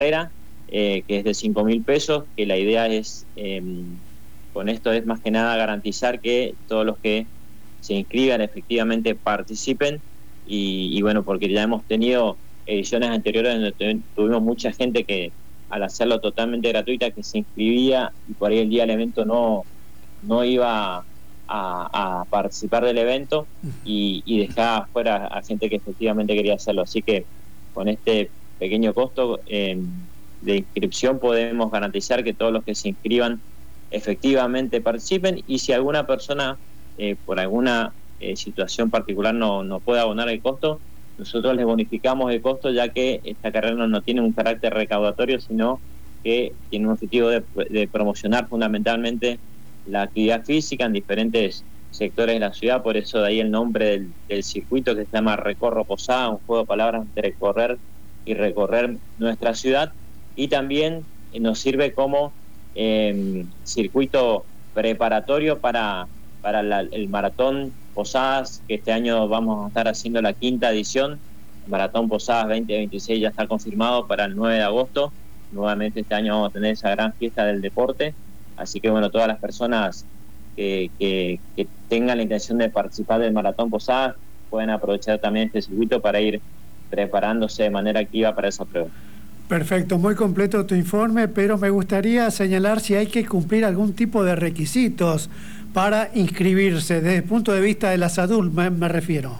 carrera, que es de 5.000 pesos, que la idea es, con esto es más que nada garantizar que todos los que se inscriban efectivamente participen, y bueno, porque ya hemos tenido ediciones anteriores donde tuvimos mucha gente que al hacerlo totalmente gratuita, que se inscribía y por ahí el día del evento no iba a participar del evento, y dejaba fuera a gente que efectivamente quería hacerlo. Así que con este pequeño costo de inscripción podemos garantizar que todos los que se inscriban efectivamente participen, y si alguna persona por alguna situación particular no puede abonar el costo, nosotros les bonificamos el costo, ya que esta carrera no tiene un carácter recaudatorio, sino que tiene un objetivo de promocionar fundamentalmente la actividad física en diferentes sectores de la ciudad. Por eso de ahí el nombre del circuito, que se llama Recorro Posada, un juego de palabras entre correr y recorrer nuestra ciudad. Y también nos sirve como circuito preparatorio para el Maratón Posadas, que este año vamos a estar haciendo la 5ª edición. El Maratón Posadas 2026 ya está confirmado para el 9 de agosto. Nuevamente este año vamos a tener esa gran fiesta del deporte. Así que bueno, todas las personas que tengan la intención de participar del Maratón Posadas pueden aprovechar también este circuito para ir preparándose de manera activa para esa prueba. Perfecto, muy completo tu informe, pero me gustaría señalar si hay que cumplir algún tipo de requisitos para inscribirse, desde el punto de vista de la salud me refiero.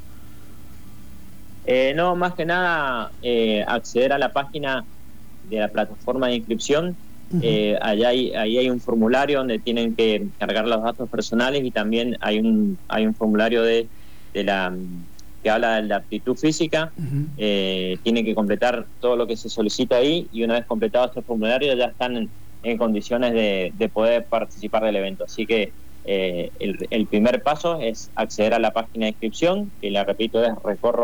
No, más que nada acceder a la página de la plataforma de inscripción. Ahí hay un formulario donde tienen que cargar los datos personales, y también hay un formulario que habla de la aptitud física. Tienen que completar todo lo que se solicita ahí, y una vez completado este formulario ya están en condiciones de poder participar del evento. Así que el primer paso es acceder a la página de inscripción, que la repito es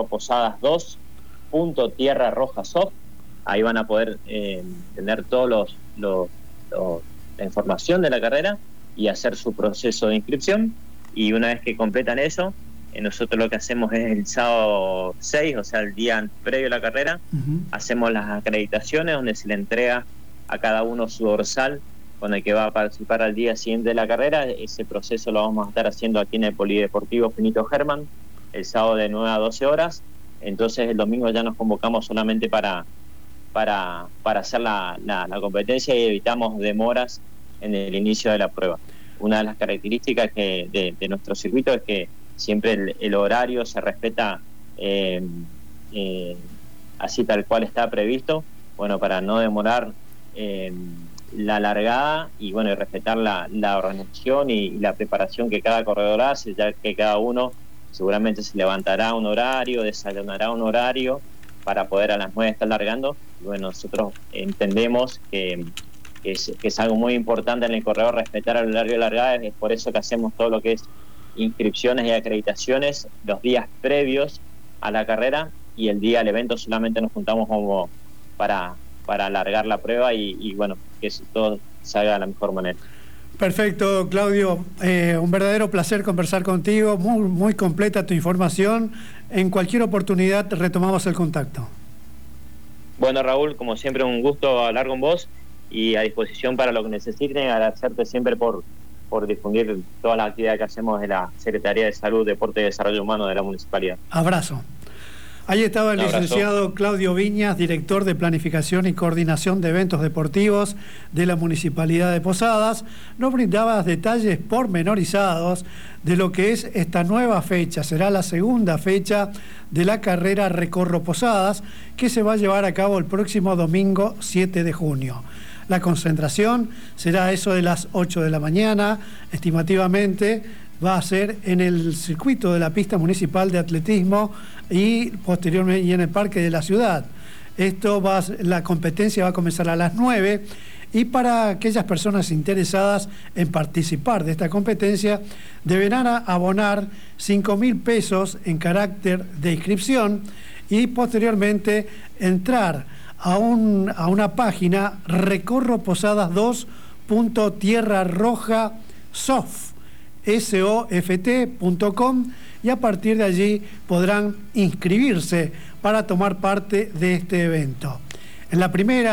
recorroposadas2.tierrarrojasoft. Ahí van a poder tener todos la información de la carrera y hacer su proceso de inscripción. Y una vez que completan eso, nosotros lo que hacemos es el sábado 6, o sea, el día previo a la carrera, hacemos las acreditaciones, donde se le entrega a cada uno su dorsal con el que va a participar al día siguiente de la carrera. Ese proceso lo vamos a estar haciendo aquí en el Polideportivo Benito Germán, el sábado de 9 a 12 horas. Entonces el domingo ya nos convocamos solamente para hacer la competencia, y evitamos demoras en el inicio de la prueba. Una de las características de nuestro circuito es que siempre el horario se respeta así tal cual está previsto, bueno, para no demorar la largada, y bueno, y respetar la organización y la preparación que cada corredor hace, ya que cada uno seguramente se levantará un horario, desayunará un horario para poder a las 9 estar largando. Y bueno, nosotros entendemos que es algo muy importante en el corredor respetar el horario de largada. Es por eso que hacemos todo lo que es inscripciones y acreditaciones los días previos a la carrera, y el día del evento solamente nos juntamos como para alargar la prueba y bueno, que todo salga de la mejor manera. Perfecto, Claudio, un verdadero placer conversar contigo, muy completa tu información. En cualquier oportunidad retomamos el contacto. Bueno, Raúl, como siempre un gusto hablar con vos, y a disposición para lo que necesiten. Agradecerte siempre por difundir todas las actividades que hacemos de la Secretaría de Salud, Deporte y Desarrollo Humano de la Municipalidad. Abrazo. Ahí estaba el licenciado Claudio Viñas, director de Planificación y Coordinación de Eventos Deportivos de la Municipalidad de Posadas. Nos brindaba detalles pormenorizados de lo que es esta nueva fecha. Será la segunda fecha de la carrera Recorro Posadas, que se va a llevar a cabo el próximo domingo 7 de junio. La concentración será a eso de las 8 de la mañana, estimativamente. Va a ser en el circuito de la pista municipal de atletismo y posteriormente en el parque de la ciudad. La competencia va a comenzar a las 9, y para aquellas personas interesadas en participar de esta competencia deberán abonar 5.000 pesos en carácter de inscripción, y posteriormente entrar a una página recorroposadas2.tierrarrojasoft.com, y a partir de allí podrán inscribirse para tomar parte de este evento. En la primera